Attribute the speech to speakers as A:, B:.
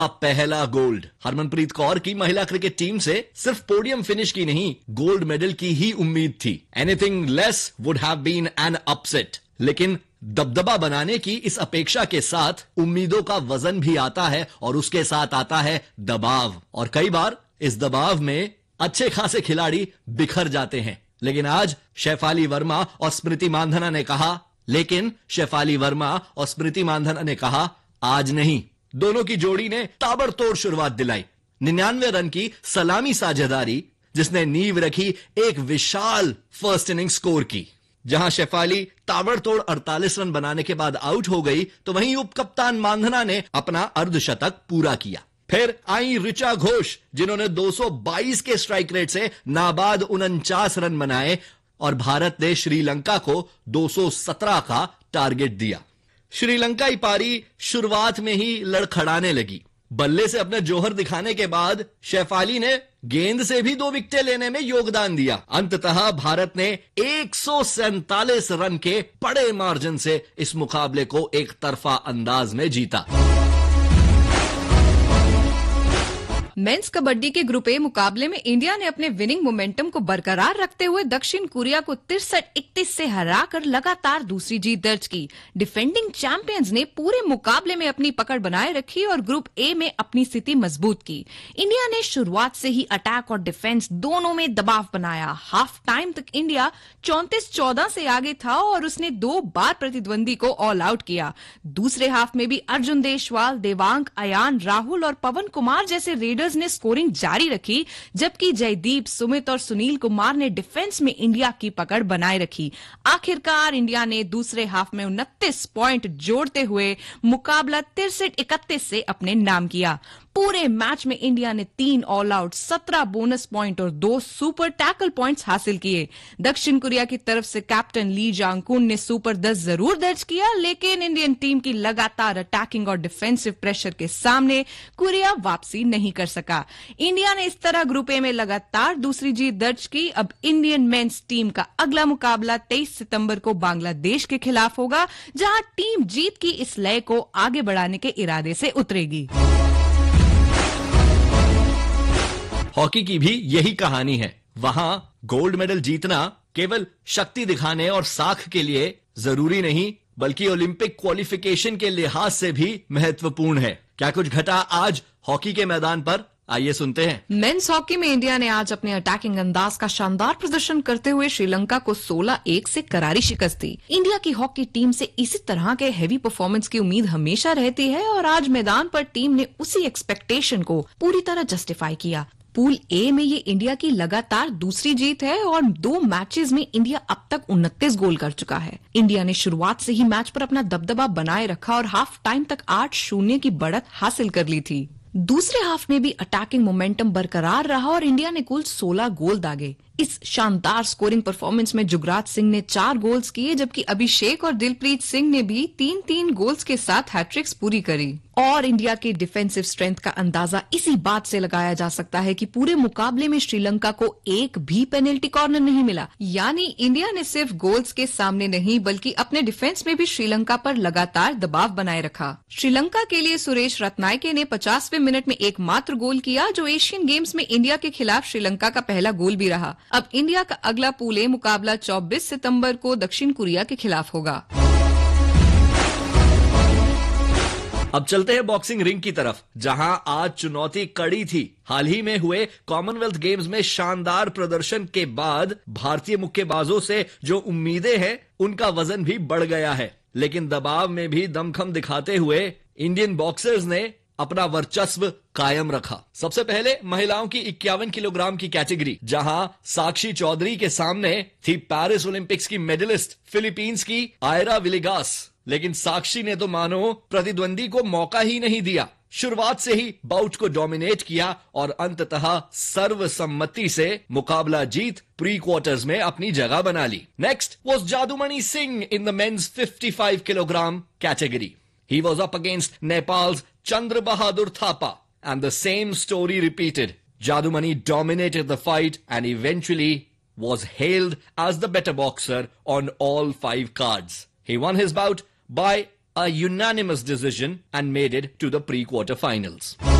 A: पहला गोल्ड। हरमनप्रीत कौर की महिला क्रिकेट टीम से सिर्फ पोडियम फिनिश की नहीं, गोल्ड मेडल की ही उम्मीद थी। Anything less would have been an upset. लेकिन दबदबा बनाने की इस अपेक्षा के साथ उम्मीदों का वजन भी आता है और उसके साथ आता है दबाव, और कई बार इस दबाव में अच्छे खासे खिलाड़ी बिखर जाते हैं। लेकिन आज शेफाली वर्मा और स्मृति मांधाना ने कहा आज नहीं। दोनों की जोड़ी ने ताबड़तोड़ शुरुआत दिलाई। 99 रन की सलामी साझेदारी जिसने नींव रखी एक विशाल फर्स्ट इनिंग स्कोर की। जहां शेफाली ताबड़तोड़ 48 रन बनाने के बाद आउट हो गई, तो वहीं उप कप्तान मांधाना ने अपना अर्धशतक पूरा किया। फिर आई ऋचा घोष, जिन्होंने 222 के स्ट्राइक रेट से नाबाद 49 रन बनाए और भारत ने श्रीलंका को 217 का टारगेट दिया। श्रीलंकाई पारी शुरुआत में ही लड़खड़ाने लगी। बल्ले से अपने जोहर दिखाने के बाद शेफाली ने गेंद से भी 2 विकेटें लेने में योगदान दिया। अंततः भारत ने 147 रन के बड़े मार्जिन से इस मुकाबले को एक तरफा अंदाज में जीता।
B: मेंस कबड्डी के ग्रुप ए मुकाबले में इंडिया ने अपने विनिंग मोमेंटम को बरकरार रखते हुए दक्षिण कोरिया को 63-31 से हराकर लगातार दूसरी जीत दर्ज की। डिफेंडिंग चैंपियंस ने पूरे मुकाबले में अपनी पकड़ बनाए रखी और ग्रुप ए में अपनी स्थिति मजबूत की। इंडिया ने शुरुआत से ही अटैक और डिफेंस दोनों में दबाव बनाया। हाफ टाइम तक इंडिया 34-14 से आगे था और उसने 2 बार प्रतिद्वंदी को ऑल आउट किया। दूसरे हाफ में भी अर्जुन देशवाल, देवांग, अयान, राहुल और पवन कुमार जैसे रेडर्स ने स्कोरिंग जारी रखी, जबकि जयदीप, सुमित और सुनील कुमार ने डिफेंस में इंडिया की पकड़ बनाए रखी। आखिरकार इंडिया ने दूसरे हाफ में 29 पॉइंट जोड़ते हुए मुकाबला 63-31 से अपने नाम किया। पूरे मैच में इंडिया ने 3 ऑल आउट, 17 बोनस पॉइंट और 2 सुपर टैकल पॉइंट्स हासिल किए। दक्षिण कोरिया की तरफ से कैप्टन ली जांगकुन ने सुपर 10 जरूर दर्ज किया, लेकिन इंडियन टीम की लगातार अटैकिंग और डिफेंसिव प्रेशर के सामने कोरिया वापसी नहीं कर सका। इंडिया ने इस तरह ग्रुप ए में लगातार दूसरी जीत दर्ज की। अब इंडियन मेंस टीम का अगला मुकाबला 23 सितंबर को बांग्लादेश के खिलाफ होगा, जहां टीम जीत की इस लय को आगे बढ़ाने के इरादे से उतरेगी।
A: हॉकी की भी यही कहानी है। वहां गोल्ड मेडल जीतना केवल शक्ति दिखाने और साख के लिए जरूरी नहीं, बल्कि ओलंपिक क्वालिफिकेशन के लिहाज से भी महत्वपूर्ण है। क्या कुछ घटा आज हॉकी के मैदान पर, आइए सुनते हैं।
B: मेंस हॉकी में इंडिया ने आज अपने अटैकिंग अंदाज का शानदार प्रदर्शन करते हुए श्रीलंका को 16-1 से करारी शिकस्त दी। इंडिया की हॉकी टीम से इसी तरह के हैवी परफॉर्मेंस की उम्मीद हमेशा रहती है और आज मैदान पर टीम ने उसी एक्सपेक्टेशन को पूरी तरह जस्टिफाई किया। पूल ए में ये इंडिया की लगातार दूसरी जीत है और 2 मैचेस में इंडिया अब तक 29 गोल कर चुका है। इंडिया ने शुरुआत से ही मैच पर अपना दबदबा बनाए रखा और हाफ टाइम तक 8-0 की बढ़त हासिल कर ली थी। दूसरे हाफ में भी अटैकिंग मोमेंटम बरकरार रहा और इंडिया ने कुल 16 गोल दागे। इस शानदार स्कोरिंग परफॉर्मेंस में जुगराज सिंह ने 4 गोल्स किए, जबकि अभिषेक और दिलप्रीत सिंह ने भी 3-3 गोल्स के साथ हैट्रिक्स पूरी करी। और इंडिया की डिफेंसिव स्ट्रेंथ का अंदाजा इसी बात से लगाया जा सकता है कि पूरे मुकाबले में श्रीलंका को एक भी पेनल्टी कॉर्नर नहीं मिला। यानी इंडिया ने सिर्फ गोल्स के सामने नहीं, बल्कि अपने डिफेंस में भी श्रीलंका पर लगातार दबाव बनाए रखा। श्रीलंका के लिए सुरेश रत्नायके ने 50वें मिनट में एकमात्र गोल किया, जो एशियन गेम्स में इंडिया के खिलाफ श्रीलंका का पहला गोल भी रहा। अब इंडिया का अगला पूल ए मुकाबला 24 सितंबर को दक्षिण कोरिया के खिलाफ होगा।
A: अब चलते हैं बॉक्सिंग रिंग की तरफ, जहां आज चुनौती कड़ी थी। हाल ही में हुए कॉमनवेल्थ गेम्स में शानदार प्रदर्शन के बाद भारतीय मुक्केबाजों से जो उम्मीदें हैं, उनका वजन भी बढ़ गया है। लेकिन दबाव में भी दमखम दिखाते हुए इंडियन बॉक्सर्स ने अपना वर्चस्व कायम रखा। सबसे पहले महिलाओं की 51 किलोग्राम की कैटेगरी, जहां साक्षी चौधरी के सामने थी पेरिस ओलंपिक्स की मेडलिस्ट फिलीपींस की आयरा विलिगास। लेकिन साक्षी ने तो मानो प्रतिद्वंदी को मौका ही नहीं दिया। शुरुआत से ही बाउट को डोमिनेट किया और अंततः सर्वसम्मति से मुकाबला जीत प्री क्वार्टर्स में अपनी जगह बना ली। Next was जादूमणि Singh in the mains 55 kilogram category. He was up against Nepal's Chandra Bahadur Thapa, and the same story repeated. Jadumani dominated the fight and eventually was hailed as the better boxer on all 5 cards. He won his bout by a unanimous decision and made it to the pre-quarter finals.